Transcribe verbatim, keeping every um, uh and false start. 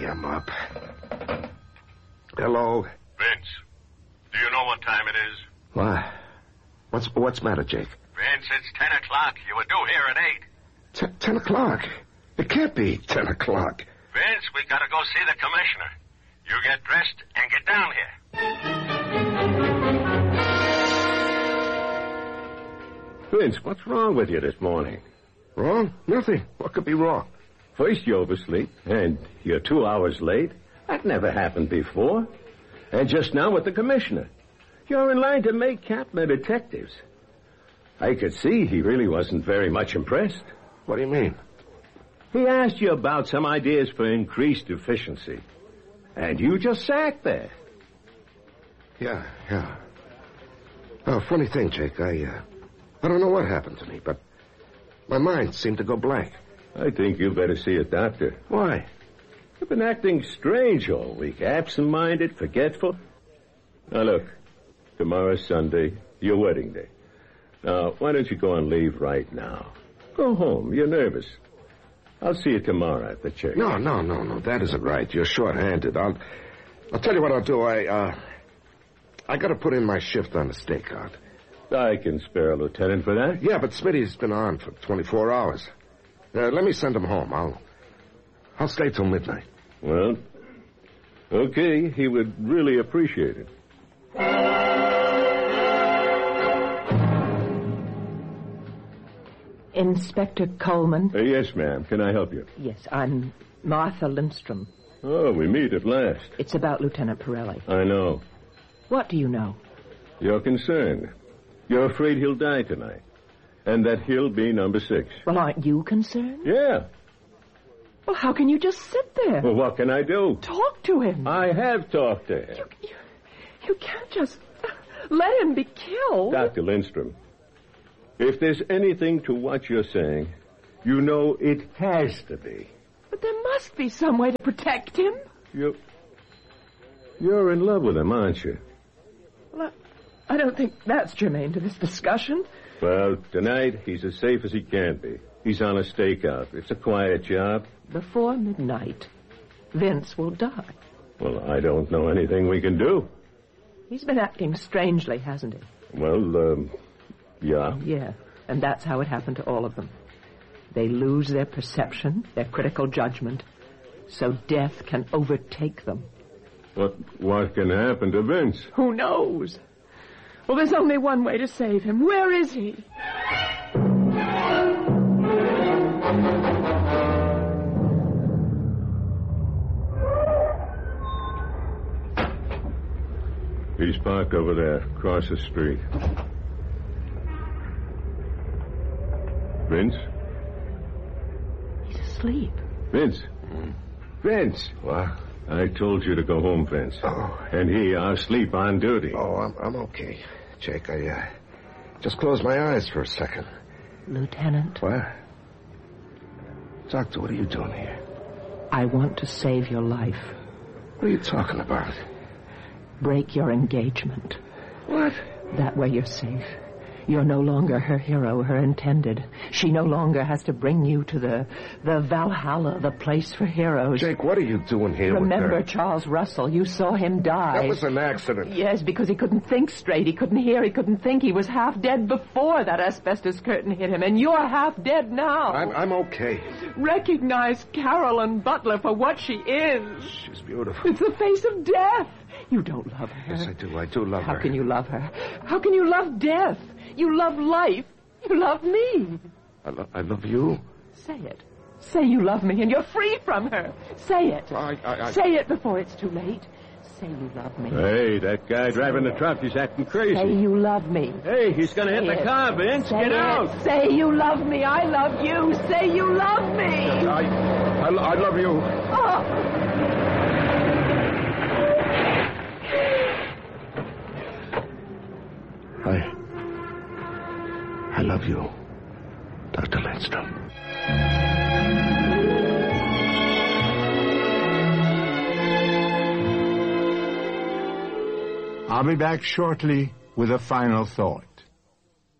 Okay, I'm up. Hello? Vince, do you know what time it is? What? What's what's the matter, Jake? Vince, it's ten o'clock. You were due here at eight. T- ten o'clock? It can't be ten o'clock. Vince, we gotta go see the commissioner. You get dressed and get down here. Vince, what's wrong with you this morning? Wrong? Nothing. What could be wrong? First you oversleep, and you're two hours late. That never happened before. And just now with the commissioner. You're in line to make captain of detectives. I could see he really wasn't very much impressed. What do you mean? He asked you about some ideas for increased efficiency. And you just sat there. Yeah, yeah. Oh, funny thing, Jake. I, uh, I don't know what happened to me, but my mind seemed to go blank. I think you better see a doctor. Why? You've been acting strange all week. Absent-minded, forgetful. Now, look. Tomorrow's Sunday, your wedding day. Now, why don't you go on leave right now? Go home. You're nervous. I'll see you tomorrow at the church. No, no, no, no. That isn't right. You're short-handed. I'll, I'll tell you what I'll do. I, uh, I got to put in my shift on the stakeout. I can spare a lieutenant for that. Yeah, but Smitty's been on for twenty-four hours. Uh, let me send him home. I'll, I'll stay till midnight. Well, okay. He would really appreciate it. Inspector Coleman? Uh, yes, ma'am. Can I help you? Yes, I'm Martha Lindstrom. Oh, we meet at last. It's about Lieutenant Pirelli. I know. What do you know? You're concerned. You're afraid he'll die tonight. And that he'll be number six. Well, aren't you concerned? Yeah. Well, how can you just sit there? Well, what can I do? Talk to him. I have talked to him. You, you, you can't just let him be killed. Doctor Lindstrom, if there's anything to what you're saying, you know it has to be. But there must be some way to protect him. You, you're in love with him, aren't you? Well, I, I don't think that's germane to this discussion. Well, tonight he's as safe as he can be. He's on a stakeout. It's a quiet job. Before midnight, Vince will die. Well, I don't know anything we can do. He's been acting strangely, hasn't he? Well, um, yeah. Yeah, and that's how it happened to all of them. They lose their perception, their critical judgment, so death can overtake them. What, what can happen to Vince? Who knows? Well, there's only one way to save him. Where is he? He's parked over there, across the street. Vince? He's asleep. Vince? Mm. Vince! What? I told you to go home, Vince. Oh. And he, I'll sleep on duty. Oh, I'm, I'm okay, Jake. I, uh, just closed my eyes for a second. Lieutenant. What? Doctor, what are you doing here? I want to save your life. What are you talking about? Break your engagement. What? That way you're safe. You're no longer her hero, her intended. She no longer has to bring you to the the Valhalla, the place for heroes. Jake, what are you doing here Remember with her? Charles Russell. You saw him die. That was an accident. Yes, because he couldn't think straight. He couldn't hear. He couldn't think. He was half dead before that asbestos curtain hit him. And you're half dead now. I'm, I'm okay. Recognize Carolyn Butler for what she is. She's beautiful. It's the face of death. You don't love her. Yes, I do. I do love How her. How can you love her? How can you love death? You love life. You love me. I, lo- I love you. Say it. Say you love me and you're free from her. Say it. I, I, I... Say it before it's too late. Say you love me. Hey, that guy driving the truck, he's acting crazy. Say you love me. Hey, he's going to hit Say the it. car, Vince. Say Get it. out. Say you love me. I love you. Say you love me. I, I, I love you. Oh. I... I love you, Doctor Lindstrom. I'll be back shortly with a final thought.